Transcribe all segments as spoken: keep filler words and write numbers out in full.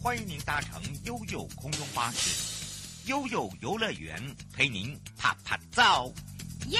欢迎您搭乘悠悠空中巴士，悠悠游乐园陪您啪啪照。 耶！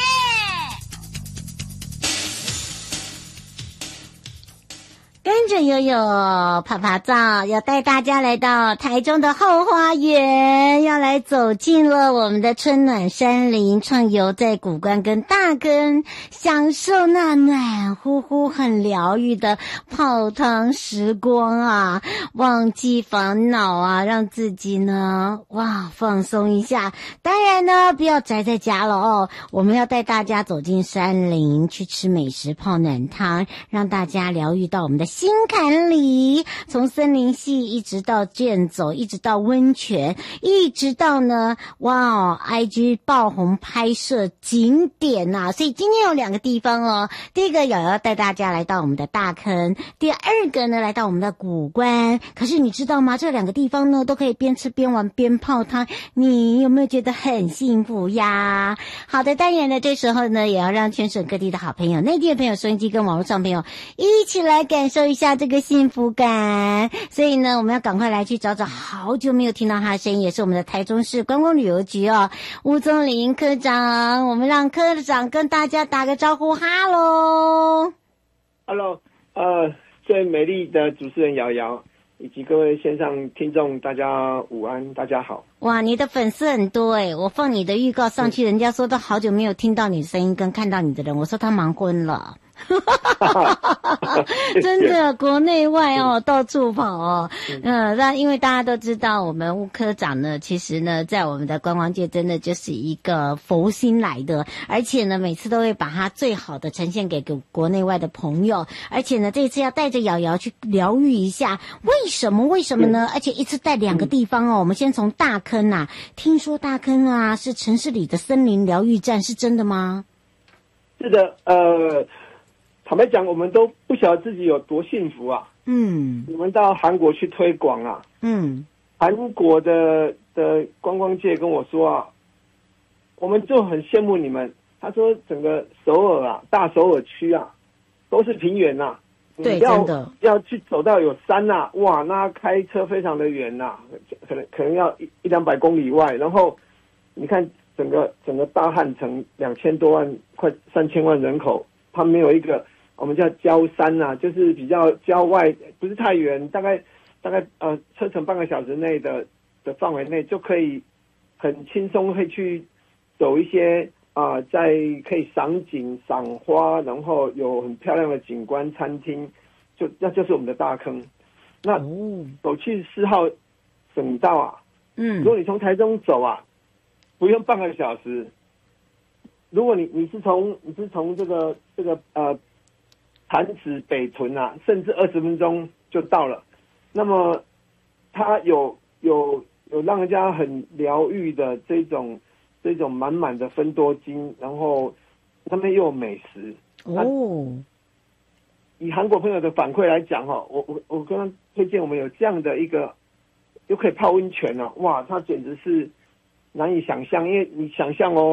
跟着悠悠啪啪照，要带大家来到台中的后花园，要来走进了我们的春暖山林，畅游在古关跟大坑，享受那暖乎乎很疗愈的泡汤时光啊，忘记烦恼啊，让自己呢哇放松一下。当然呢，不要宅在家了哦，我们要带大家走进山林，去吃美食泡暖汤，让大家疗愈到我们的心坎里，从森林系一直到健走，一直到温泉，一直到呢，哇 I G 爆红拍摄景点呐、啊！所以今天有两个地方哦，第一个瑶瑶带大家来到我们的大坑，第二个呢来到我们的古关。可是你知道吗？这两个地方呢都可以边吃边玩边泡汤，你有没有觉得很幸福呀？好的，当然呢，这时候呢也要让全省各地的好朋友、内地的朋友、收音机跟网络上朋友一起来感受一下这个幸福感。所以呢，我们要赶快来去找找好久没有听到他的声音，也是我们的台中市观光旅游局哦，吴宗林科长。我们让科长跟大家打个招呼，哈喽， 哈喽，呃，最美丽的主持人瑶瑶，以及各位线上听众，大家午安，大家好。 哇，你的粉丝很多诶，我放你的预告上去，人家说都好久没有听到你声音跟看到你的人，我说他忙昏了。真的，国内外哦，到处跑哦。嗯，那因为大家都知道，我们吴科长呢，其实呢，在我们的观光界真的就是一个佛心来的，而且呢，每次都会把他最好的呈现给给国内外的朋友。而且呢，这次要带着瑶瑶去疗愈一下，为什么？为什么呢？而且一次带两个地方哦。我们先从大坑啊，听说大坑啊是城市里的森林疗愈站，是真的吗？ 是的，呃。坦白讲，我们都不晓得自己有多幸福啊！嗯，我们到韩国去推广啊，嗯，韩国的的观光界跟我说啊，我们就很羡慕你们。他说，整个首尔啊，大首尔区啊，都是平原呐、啊， 对， 要真的要去走到有山呐、啊，哇，那开车非常的远呐、啊，可能可能要一一两百公里外。然后你看整个整个大汉城两千多万，快三千万人口，它没有一个。我们叫郊山啊，就是比较郊外，不是太远，大概大概呃车程半个小时内的的范围内就可以很轻松会去走一些啊、呃，在可以赏景赏花，然后有很漂亮的景观餐厅，就那就是我们的大坑。那走去四号省道啊，嗯，如果你从台中走啊，不用半个小时。如果你你是从你是从这个这个呃。潭子北屯啊，甚至二十分钟就到了。那么，它有有有让人家很疗愈的这种这种满满的芬多精，然后他们又有美食哦。以韩国朋友的反馈来讲哈、哦，我我我刚刚推荐我们有这样的一个，又可以泡温泉了、啊，哇，它简直是难以想象，因为你想象哦。